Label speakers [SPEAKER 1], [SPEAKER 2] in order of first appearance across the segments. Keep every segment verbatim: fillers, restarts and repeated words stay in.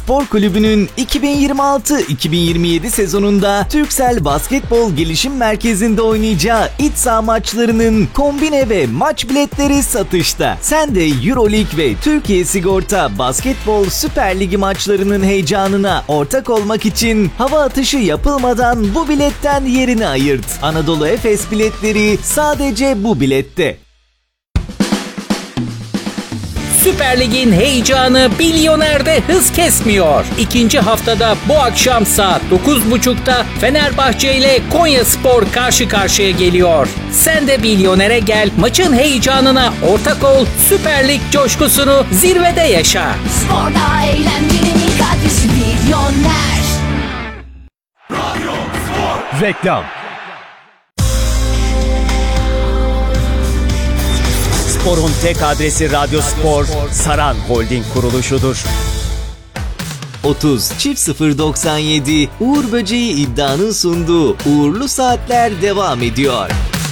[SPEAKER 1] Spor Kulübü'nün iki bin yirmi altı iki bin yirmi yedi sezonunda Turkcell Basketbol Gelişim Merkezi'nde oynayacağı iç saha maçlarının kombine ve maç biletleri satışta. Sen de Euroleague ve Türkiye Sigorta Basketbol Süper Ligi maçlarının heyecanına ortak olmak için hava atışı yapılmadan bu biletten yerini ayırt. Anadolu Efes biletleri sadece bu bilette.
[SPEAKER 2] Süper Lig'in heyecanı Bilyoner'de hız kesmiyor. İkinci haftada bu akşam saat dokuz buçukta Fenerbahçe ile Konyaspor karşı karşıya geliyor. Sen de Bilyoner'e gel, maçın heyecanına ortak ol, Süper Lig coşkusunu zirvede yaşa.
[SPEAKER 3] Sporda eğlencenin adresi Bilyoner.
[SPEAKER 4] Radyo Spor.
[SPEAKER 5] Reklam. Spor'un tek adresi Radyo Spor, Saran Holding kuruluşudur.
[SPEAKER 1] otuz çift sıfır doksan yedi Uğur Böceği iddianın sunduğu Uğurlu Saatler devam ediyor.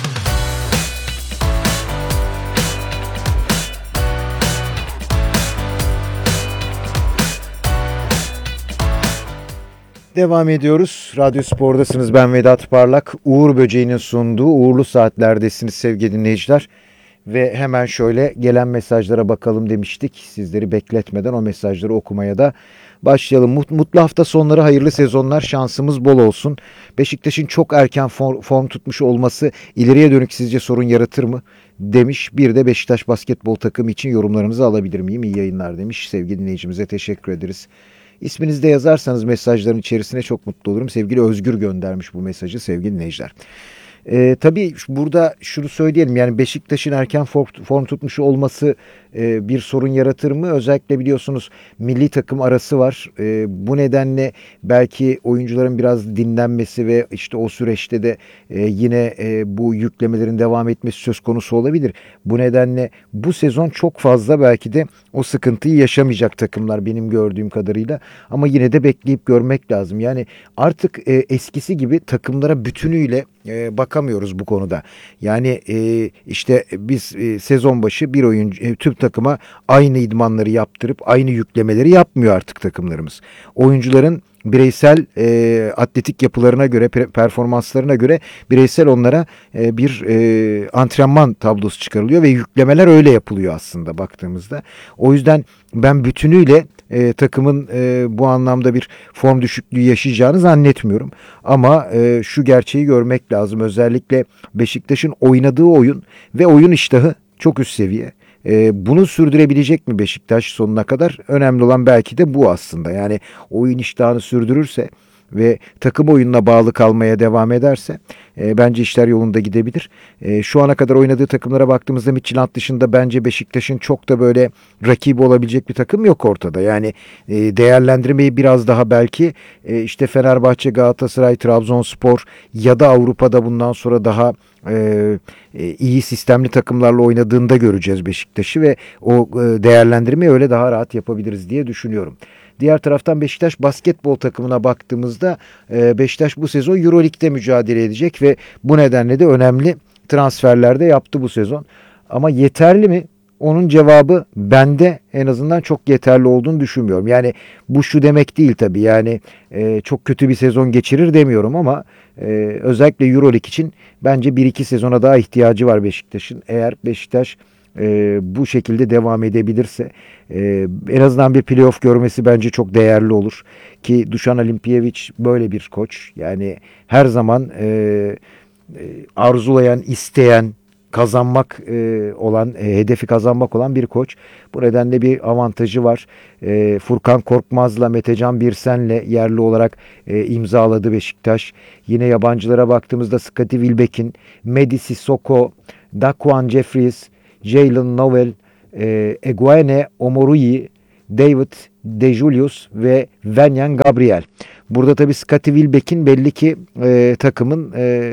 [SPEAKER 6] Devam ediyoruz. Radyo Spor'dasınız. Ben Vedat Parlak. Uğur Böceği'nin sunduğu Uğurlu Saatler'desiniz sevgili dinleyiciler. Ve hemen şöyle gelen mesajlara bakalım demiştik. Sizleri bekletmeden o mesajları okumaya da başlayalım. Mutlu hafta sonları, hayırlı sezonlar, şansımız bol olsun. Beşiktaş'ın çok erken form tutmuş olması ileriye dönük sizce sorun yaratır mı? Demiş. Bir de Beşiktaş basketbol takımı için yorumlarınızı alabilir miyim? İyi yayınlar demiş. Sevgili dinleyicimize teşekkür ederiz. İsminizi de yazarsanız mesajların içerisine çok mutlu olurum. Sevgili Özgür göndermiş bu mesajı sevgili dinleyiciler. Ee, tabii burada şunu söyleyelim, yani Beşiktaş'ın erken form, form tutmuş olması e, bir sorun yaratır mı? Özellikle biliyorsunuz milli takım arası var. E, bu nedenle belki oyuncuların biraz dinlenmesi ve işte o süreçte de e, yine e, bu yüklemelerin devam etmesi söz konusu olabilir. Bu nedenle bu sezon çok fazla belki de o sıkıntıyı yaşamayacak takımlar benim gördüğüm kadarıyla. Ama yine de bekleyip görmek lazım. Yani artık e, eskisi gibi takımlara bütünüyle e, bakamıyoruz bu konuda. Yani e, işte biz e, sezon başı bir oyuncu e, tüm takıma aynı idmanları yaptırıp aynı yüklemeleri yapmıyor artık takımlarımız. Oyuncuların bireysel e, atletik yapılarına göre, performanslarına göre bireysel onlara e, bir e, antrenman tablosu çıkarılıyor ve yüklemeler öyle yapılıyor aslında baktığımızda. O yüzden ben bütünüyle e, takımın e, bu anlamda bir form düşüklüğü yaşayacağını zannetmiyorum. Ama e, şu gerçeği görmek lazım. Özellikle Beşiktaş'ın oynadığı oyun ve oyun iştahı çok üst seviye. Ee, bunu sürdürebilecek mi Beşiktaş sonuna kadar? Önemli olan belki de bu aslında. Yani oyun iştahını sürdürürse ve takım oyununa bağlı kalmaya devam ederse e, bence işler yolunda gidebilir. E, şu ana kadar oynadığı takımlara baktığımızda Midtjylland dışında bence Beşiktaş'ın çok da böyle rakibi olabilecek bir takım yok ortada. Yani e, değerlendirmeyi biraz daha belki e, işte Fenerbahçe, Galatasaray, Trabzonspor ya da Avrupa'da bundan sonra daha e, e, iyi sistemli takımlarla oynadığında göreceğiz Beşiktaş'ı ve o e, değerlendirmeyi öyle daha rahat yapabiliriz diye düşünüyorum. Diğer taraftan Beşiktaş basketbol takımına baktığımızda Beşiktaş bu sezon Euroleague'de mücadele edecek ve bu nedenle de önemli transferler de yaptı bu sezon. Ama yeterli mi? Onun cevabı bende en azından çok yeterli olduğunu düşünmüyorum. Yani bu şu demek değil tabii, yani e, çok kötü bir sezon geçirir demiyorum ama e, özellikle Euroleague için bence bir iki sezona daha ihtiyacı var Beşiktaş'ın. Eğer Beşiktaş e, bu şekilde devam edebilirse e, en azından bir playoff görmesi bence çok değerli olur. Ki Dušan Alimpijević böyle bir koç. Yani her zaman e, e, arzulayan, isteyen, kazanmak e, olan, e, hedefi kazanmak olan bir koç. Bu nedenle bir avantajı var. E, Furkan Korkmaz'la Metecan Birsen'le yerli olarak e, imzaladı Beşiktaş. Yine yabancılara baktığımızda Scottie Wilbeck'in, Medi Sissoko, Daquan Jeffries, Jalen Noel, e, Eguene Omoruyi, David DeJulius ve Venyan Gabriel. Burada tabii Scottie Wilbeck'in belli ki e, takımın e,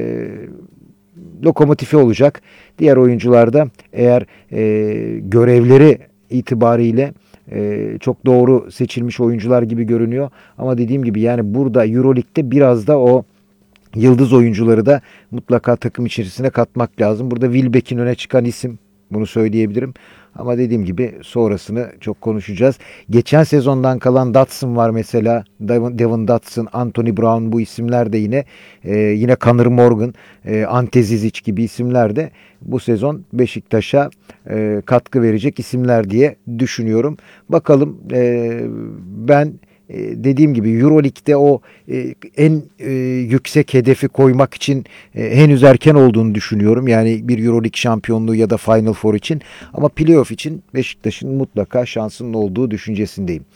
[SPEAKER 6] lokomotifi olacak. Diğer oyuncular da eğer e, görevleri itibariyle e, çok doğru seçilmiş oyuncular gibi görünüyor. Ama dediğim gibi yani burada Euroleague'de biraz da o yıldız oyuncuları da mutlaka takım içerisine katmak lazım. Burada Wilbeck'in öne çıkan isim, bunu söyleyebilirim. Ama dediğim gibi sonrasını çok konuşacağız. Geçen sezondan kalan Dotson var mesela. Devin, Devin Dotson, Anthony Brown, bu isimler de yine e, yine Conor Morgan, e, Ante Zizic gibi isimler de bu sezon Beşiktaş'a e, katkı verecek isimler diye düşünüyorum. Bakalım, e, ben e, dediğim gibi Euroleague'de o e, en e, yüksek hedefi koymak için e, henüz erken olduğunu düşünüyorum. Yani bir Euroleague şampiyonluğu ya da Final Four için, ama playoff için Beşiktaş'ın mutlaka şansının olduğu düşüncesindeyim.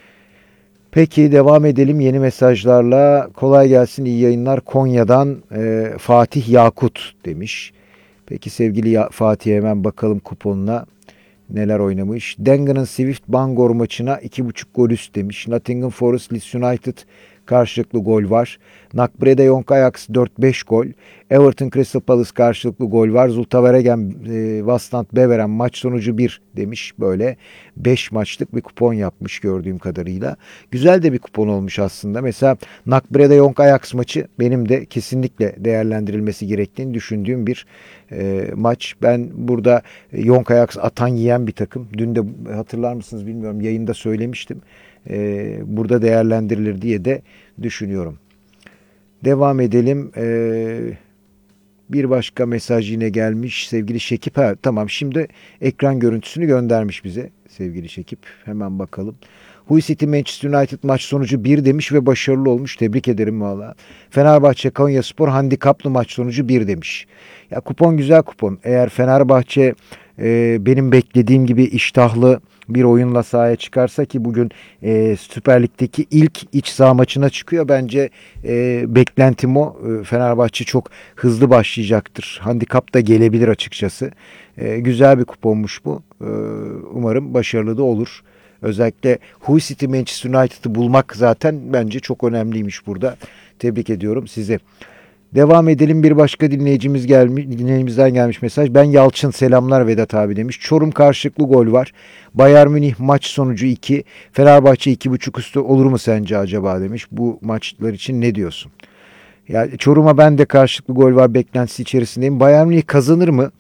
[SPEAKER 6] Peki devam edelim yeni mesajlarla. Kolay gelsin, iyi yayınlar. Konya'dan e, Fatih Yakut demiş. Peki sevgili ya- Fatih'e hemen bakalım kuponuna neler oynamış. Dengan'ın Swift Bangor maçına iki buçuk gol üst demiş. Nottingham Forest Leeds United karşılıklı gol var. Nakbreda Young Ajax dört beş gol. Everton Crystal Palace karşılıklı gol var. Zultaveregen e, Vastant Beveren maç sonucu bir demiş. Böyle beş maçlık bir kupon yapmış gördüğüm kadarıyla. Güzel de bir kupon olmuş aslında. Mesela Nakbreda Young Ajax maçı benim de kesinlikle değerlendirilmesi gerektiğini düşündüğüm bir e, maç. Ben burada Young Ajax atan yiyen bir takım. Dün de hatırlar mısınız bilmiyorum, yayında söylemiştim. Ee, burada değerlendirilir diye de düşünüyorum. Devam edelim. Ee, bir başka mesaj yine gelmiş. Sevgili Şekip. Ha, tamam, şimdi ekran görüntüsünü göndermiş bize sevgili Şekip. Hemen bakalım. Hull City Manchester United maç sonucu bir demiş ve başarılı olmuş. Tebrik ederim valla. Fenerbahçe Konyaspor handikaplı maç sonucu bir demiş. Ya kupon güzel kupon. Eğer Fenerbahçe e, benim beklediğim gibi iştahlı bir oyunla sahaya çıkarsa, ki bugün e, Süper Lig'deki ilk iç saha maçına çıkıyor. Bence e, beklentim o. E, Fenerbahçe çok hızlı başlayacaktır. Handikap da gelebilir açıkçası. E, güzel bir kuponmuş bu. E, umarım başarılı da olur. Özellikle Hull City Manchester United'ı bulmak zaten bence çok önemliymiş burada. Tebrik ediyorum sizi. Devam edelim, bir başka dinleyicimiz gelmiş, dinleyicimizden gelmiş mesaj. Ben Yalçın, selamlar Vedat abi demiş. Çorum karşılıklı gol var. Bayern Münih maç sonucu iki. Fenerbahçe iki buçuk üstü olur mu sence acaba demiş. Bu maçlar için ne diyorsun? Ya Çorum'a ben de karşılıklı gol var beklentisi içerisindeyim. Bayern Münih kazanır mı?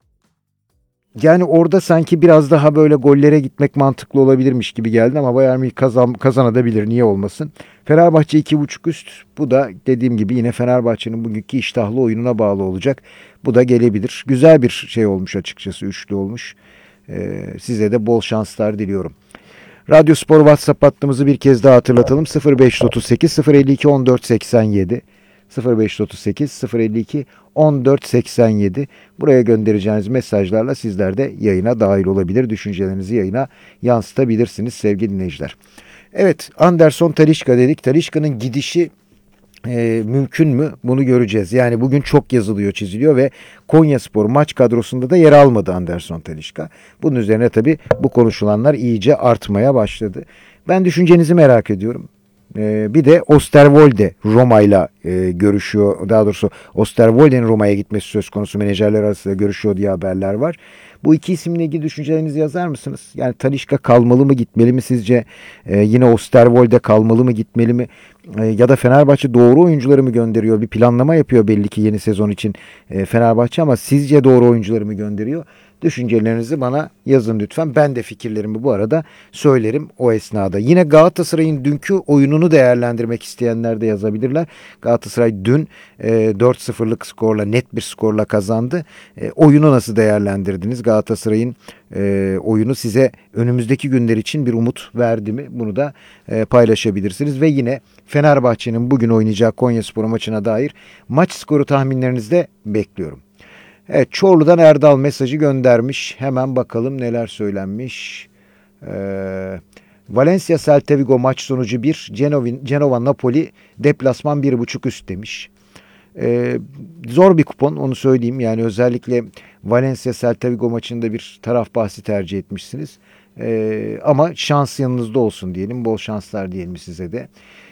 [SPEAKER 6] Yani orada sanki biraz daha böyle gollere gitmek mantıklı olabilirmiş gibi geldi, ama Bayern Münih kazan, kazanabilir, niye olmasın. Fenerbahçe iki buçuk üst. Bu da dediğim gibi yine Fenerbahçe'nin bugünkü iştahlı oyununa bağlı olacak. Bu da gelebilir. Güzel bir şey olmuş açıkçası, üçlü olmuş. Ee, size de bol şanslar diliyorum. Radyo Spor WhatsApp hattımızı bir kez daha hatırlatalım. sıfır beş otuz sekiz sıfır elli iki on dört seksen yedi sıfır beş otuz sekiz sıfır elli iki on dört seksen yedi. Buraya göndereceğiniz mesajlarla sizler de yayına dahil olabilir. Düşüncelerinizi yayına yansıtabilirsiniz sevgili dinleyiciler. Evet, Anderson Talisca dedik. Talisca'nın gidişi e, mümkün mü? Bunu göreceğiz. Yani bugün çok yazılıyor, çiziliyor ve Konyaspor maç kadrosunda da yer almadı Anderson Talisca. Bunun üzerine tabii bu konuşulanlar iyice artmaya başladı. Ben düşüncenizi merak ediyorum. Ee, bir de Osterwolde Roma'yla e, görüşüyor. Daha doğrusu Osterwolde'nin Roma'ya gitmesi söz konusu, menajerler arasında görüşüyor diye haberler var. Bu iki isimle ilgili düşüncelerinizi yazar mısınız? Yani Talisca kalmalı mı, gitmeli mi sizce? Ee, yine Osterwolde kalmalı mı, gitmeli mi? Ee, ya da Fenerbahçe doğru oyuncuları mı gönderiyor? Bir planlama yapıyor belli ki yeni sezon için e, Fenerbahçe, ama sizce doğru oyuncuları mı gönderiyor? Düşüncelerinizi bana yazın lütfen. Ben de fikirlerimi bu arada söylerim o esnada. Yine Galatasaray'ın dünkü oyununu değerlendirmek isteyenler de yazabilirler. Galatasaray dün e, dört sıfırlık skorla, net bir skorla kazandı. E, oyunu nasıl değerlendirdiniz? Galatasaray'ın e, oyunu size önümüzdeki günler için bir umut verdi mi? Bunu da e, paylaşabilirsiniz. Ve yine Fenerbahçe'nin bugün oynayacağı Konyaspor maçına dair maç skoru tahminlerinizi de bekliyorum. Evet, Çorlu'dan Erdal mesajı göndermiş. Hemen bakalım neler söylenmiş. Ee, Valencia Celta Vigo maç sonucu bir. Genova Napoli deplasman bir buçuk üst demiş. Ee, zor bir kupon, onu söyleyeyim. Yani özellikle Valencia Celta Vigo maçında bir taraf bahsi tercih etmişsiniz. Ee, ama şans yanınızda olsun diyelim. Bol şanslar diyelim size de.